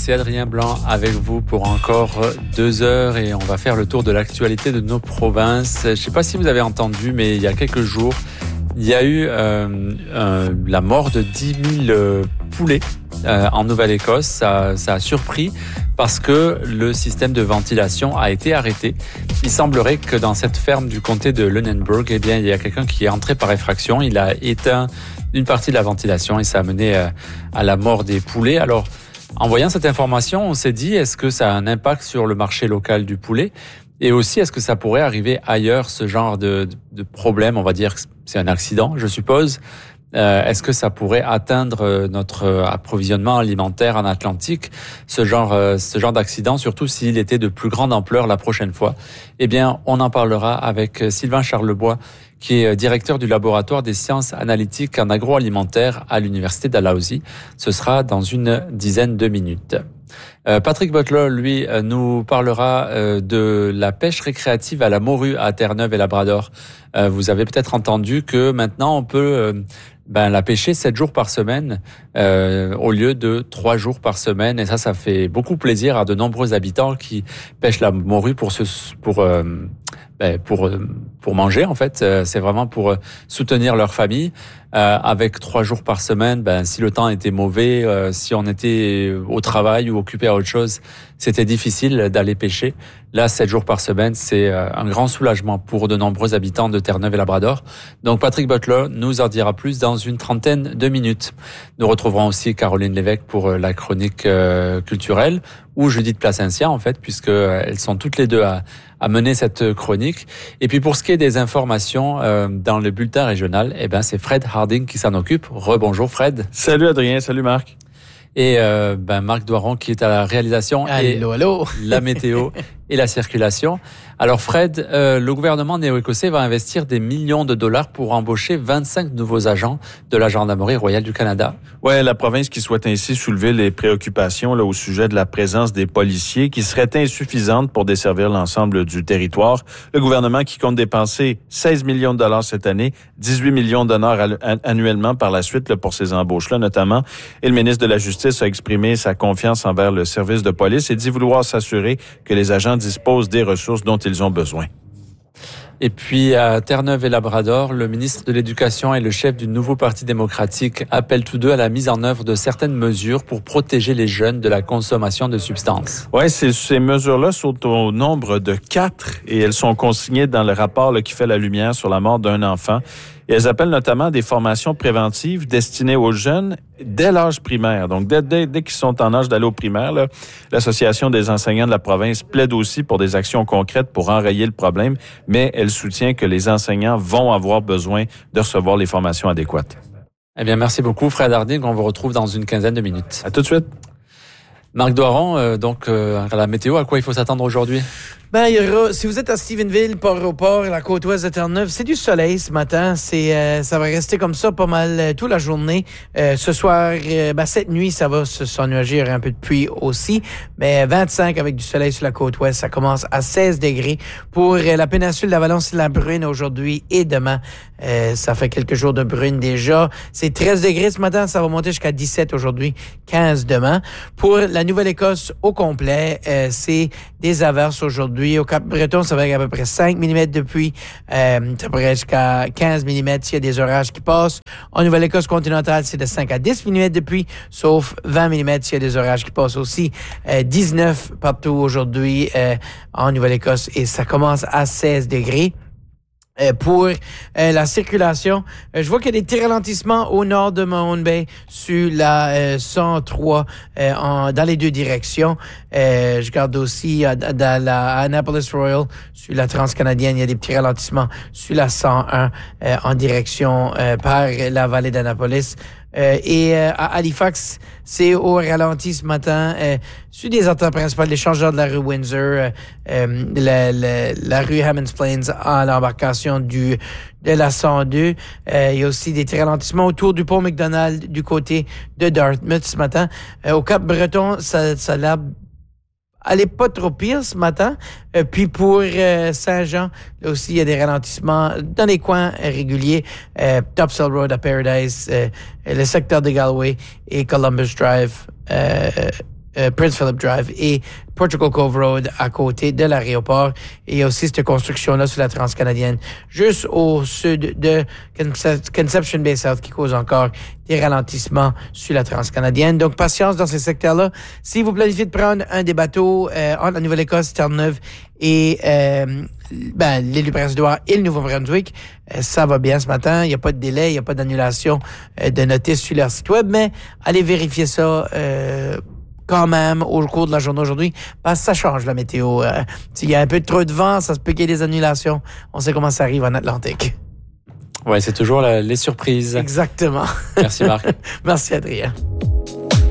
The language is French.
c'est Adrien Blanc avec vous pour encore 2 heures et on va faire le tour de l'actualité de nos provinces. Je ne sais pas si vous avez entendu, mais il y a quelques jours, il y a eu la mort de 10 000 poulets en Nouvelle-Écosse. Ça a surpris parce que le système de ventilation a été arrêté. Il semblerait que dans cette ferme du comté de Lunenburg, eh bien, il y a quelqu'un qui est entré par effraction. Il a éteint une partie de la ventilation et ça a mené à la mort des poulets. Alors, en voyant cette information, on s'est dit, est-ce que ça a un impact sur le marché local du poulet? Et aussi, est-ce que ça pourrait arriver ailleurs, ce genre de problème? On va dire que c'est un accident, je suppose. Est-ce que ça pourrait atteindre notre approvisionnement alimentaire en Atlantique, ce genre d'accident, surtout s'il était de plus grande ampleur la prochaine fois? Eh bien, on en parlera avec Sylvain Charlebois, qui est directeur du laboratoire des sciences analytiques en agroalimentaire à l'université Dalhousie. Ce sera dans une dizaine de minutes. Patrick Butler, lui, nous parlera de la pêche récréative à la morue à Terre-Neuve et Labrador. Vous avez peut-être entendu que maintenant on peut la pêcher 7 jours par semaine au lieu de 3 jours par semaine. Et ça fait beaucoup plaisir à de nombreux habitants qui pêchent la morue pour manger, en fait. C'est vraiment pour soutenir leur famille. Avec 3 jours par semaine, si le temps était mauvais, si on était au travail ou occupé à autre chose, c'était difficile d'aller pêcher. Là, 7 jours par semaine, c'est un grand soulagement pour de nombreux habitants de Terre-Neuve et Labrador. Donc, Patrick Butler nous en dira plus dans une trentaine de minutes. Nous retrouverons aussi Caroline Lévesque pour la chronique culturelle, ou Judith Placencia, en fait, puisque elles sont toutes les deux à mener cette chronique. Et puis, pour ce qui est des informations dans le bulletin régional, c'est Fred Harding qui s'en occupe. Rebonjour Fred. Salut Adrien, salut Marc. Et Marc Doiron qui est à la réalisation allô. La météo et la circulation. Alors Fred, le gouvernement néo-écossais va investir des millions de dollars pour embaucher 25 nouveaux agents de la Gendarmerie royale du Canada. Ouais, la province qui souhaite ainsi soulever les préoccupations au sujet de la présence des policiers qui serait insuffisante pour desservir l'ensemble du territoire. Le gouvernement qui compte dépenser 16 millions de dollars cette année, 18 millions de dollars annuellement par la suite pour ces embauches-là notamment. Et le ministre de la Justice a exprimé sa confiance envers le service de police et dit vouloir s'assurer que les agents disposent des ressources dont ils ont besoin. Et puis à Terre-Neuve et Labrador, le ministre de l'Éducation et le chef du nouveau Parti démocratique appellent tous deux à la mise en œuvre de certaines mesures pour protéger les jeunes de la consommation de substances. Oui, ces mesures-là sont au nombre de 4 et elles sont consignées dans le rapport qui fait la lumière sur la mort d'un enfant. Et elles appellent notamment des formations préventives destinées aux jeunes dès l'âge primaire. Donc, dès qu'ils sont en âge d'aller au primaire, l'Association des enseignants de la province plaide aussi pour des actions concrètes pour enrayer le problème, mais elle soutient que les enseignants vont avoir besoin de recevoir les formations adéquates. Eh bien, merci beaucoup, Fred Harding. On vous retrouve dans une quinzaine de minutes. À tout de suite. Marc Doiron, à la météo, à quoi il faut s'attendre aujourd'hui? Il y aura, si vous êtes à Stephenville, Port-au-Port, la côte ouest de Terre-Neuve, c'est du soleil ce matin. Ça va rester comme ça pas mal toute la journée. Ce soir, cette nuit, ça va s'ennuager. Il y aura un peu de pluie aussi. Mais 25 avec du soleil sur la côte ouest. Ça commence à 16 degrés. Pour la péninsule de la Valence et de la Brune aujourd'hui et demain, ça fait quelques jours de brune déjà. C'est 13 degrés ce matin. Ça va monter jusqu'à 17 aujourd'hui, 15 demain. Pour la Nouvelle-Écosse au complet, c'est des averses aujourd'hui. Au Cap-Breton, ça va être à peu près 5 mm de pluie. Ça pourrait jusqu'à 15 mm s'il y a des orages qui passent. En Nouvelle-Écosse continentale, c'est de 5 à 10 mm de pluie, sauf 20 mm s'il y a des orages qui passent aussi. 19 partout aujourd'hui en Nouvelle-Écosse et ça commence à 16 degrés. Pour la circulation, je vois qu'il y a des petits ralentissements au nord de Mahone Bay sur la 103 dans les deux directions. Je regarde aussi dans la Annapolis Royal sur la transcanadienne, il y a des petits ralentissements sur la 101 en direction par la vallée d'Annapolis. Et à Halifax, c'est au ralenti ce matin sur des entrées principales, l'échangeur de la rue Windsor, la rue Hammonds Plains à l'embarcation de la 102. Il y a aussi des ralentissements autour du pont McDonald du côté de Dartmouth ce matin. Au Cap-Breton, ça a l'air elle est pas trop pire ce matin. Puis pour Saint-Jean, là aussi, il y a des ralentissements dans les coins réguliers. Topsail Road à Paradise, le secteur de Galway et Columbus Drive Prince Philip Drive et Portugal Cove Road à côté de l'aéroport. Et il y a aussi cette construction-là sur la Transcanadienne, juste au sud de Conception Bay South, qui cause encore des ralentissements sur la Transcanadienne. Donc, patience dans ces secteurs-là. Si vous planifiez de prendre un des bateaux entre la Nouvelle-Écosse, Terre-Neuve et l'île du Prince-Édouard et le Nouveau-Brunswick, ça va bien ce matin. Il n'y a pas de délai, il n'y a pas d'annulation de notice sur leur site web, mais allez vérifier ça quand même au cours de la journée aujourd'hui, parce que ça change la météo. S'il y a un peu trop de vent, ça se peut qu'il y ait des annulations. On sait comment ça arrive en Atlantique. Ouais, c'est toujours les surprises. Exactement. Merci Marc. Merci Adrien.